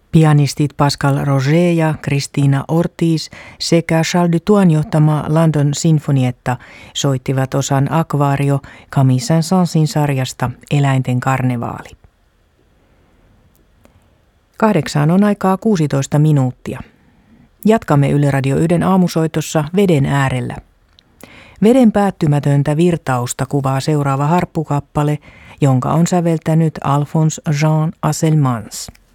Pianistit Pascal Roger ja Christina Ortiz sekä Charles Dutoin johtama London Sinfonietta soittivat osan Akvaario Camille Saint-Saënsin sarjasta Eläinten karnevaali. 8 on aikaa 16 minuuttia. Jatkamme Yle Radio 1 aamusoitossa Veden äärellä. Veden päättymätöntä virtausta kuvaa seuraava harppukappale, jonka on säveltänyt Alphonse Jean Asselmans.